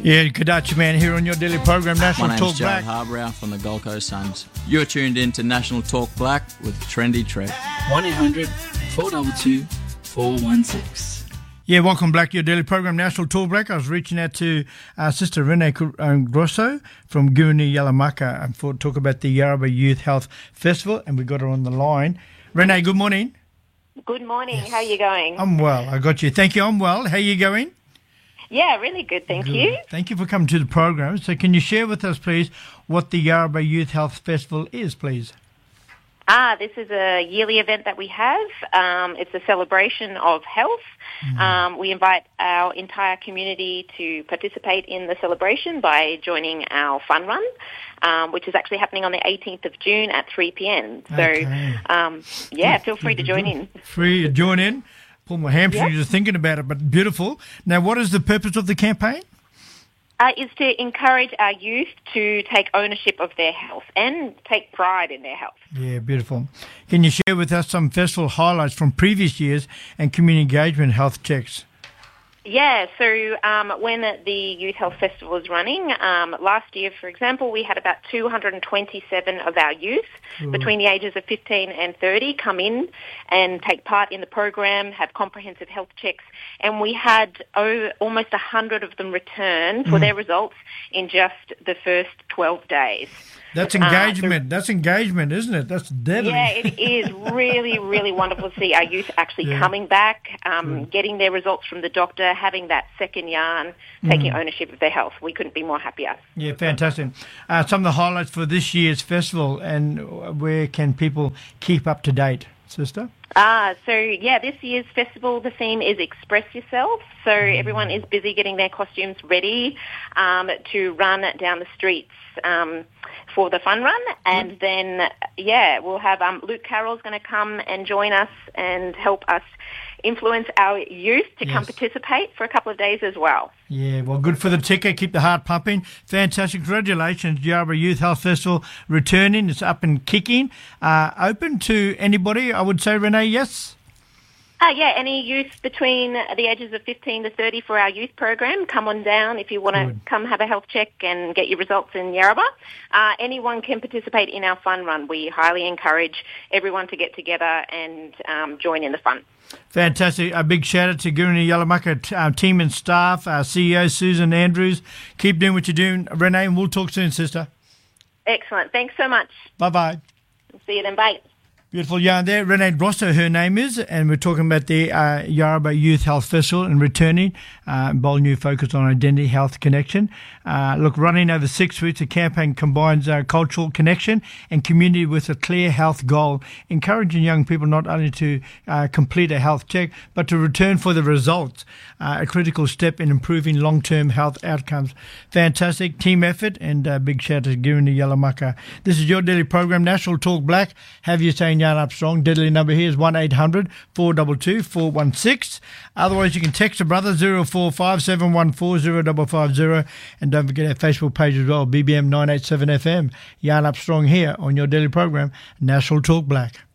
Yeah, Kadachi Man here on your daily program, National My Talk name's Black. Jared Harbrow from the Gold Coast Suns. You're tuned in to National Talk Black with Trendy Trek. 1-800-422-416. Yeah, welcome back to your daily program, National Talk Black. I was reaching out to our sister Renee Grosso from Guruni Yalamaka for talk about the Yarrabah Youth Health Festival, and we got her on the line. Renee, good morning. Good morning. How are you going? I'm well. I got you. Thank you. I'm well. How are you going? Yeah, really good. Thank you. Thank you for coming to the program. So can you share with us, please, what the Yarrabah Youth Health Festival is, please? This is a yearly event that we have. It's a celebration of health. We invite our entire community to participate in the celebration by joining our fun run, which is actually happening on the 18th of June at 3 p.m. So, feel free to join in. Free to join in. Pull my hamstring just thinking about it, but beautiful. Now, what is the purpose of the campaign? Is to encourage our youth to take ownership of their health and take pride in their health. Yeah, beautiful. Can you share with us some festival highlights from previous years and community engagement health checks? Yeah, so when the Youth Health Festival is running, last year, for example, we had about 227 of our youth between the ages of 15 and 30 come in and take part in the program, have comprehensive health checks, and we had almost 100 of them return for their results in just the first 12 days. That's engagement. That's engagement, isn't it? That's deadly. Yeah, it is really, really wonderful to see our youth actually coming back, getting their results from the doctor, having that second yarn, taking ownership of their health. We couldn't be more happier. Yeah, fantastic. Some of the highlights for this year's festival, and where can people keep up to date, sister? This year's festival, the theme is Express Yourself. So everyone is busy getting their costumes ready to run down the streets for the fun run. And then, we'll have Luke Carroll's going to come and join us and help us influence our youth to come participate for a couple of days as well. Yeah, well, good for the ticket. Keep the heart pumping. Fantastic. Congratulations, Yarrabah Youth Health Festival returning. It's up and kicking. Open to anybody, I would say, Renee, yes? Any youth between the ages of 15 to 30 for our youth program, come on down if you want to come have a health check and get your results in Yarrabah. Anyone can participate in our fun run. We highly encourage everyone to get together and join in the fun. Fantastic. A big shout out to Guruni Yalamaka team and staff, our CEO, Susan Andrews. Keep doing what you're doing, Renee, and we'll talk soon, sister. Excellent. Thanks so much. Bye-bye. See you then. Bye. Beautiful yarn there. Renee Grosso, her name is, and we're talking about the Yarrabah Youth Health Festival and returning. Bold new focus on identity, health, connection. Running over 6 weeks, the campaign combines cultural connection and community with a clear health goal, encouraging young people not only to complete a health check, but to return for the results, a critical step in improving long-term health outcomes. Fantastic team effort, and big shout out to Guruni Yalamaka. This is your daily program, National Talk Black. Have you saying Yarn Up Strong. Deadly number here is 1-800-422-416. Otherwise, you can text a brother 0457140550, and don't forget our Facebook page as well, BBM 987 FM. Yarn Up Strong here on your daily program, National Talk Black.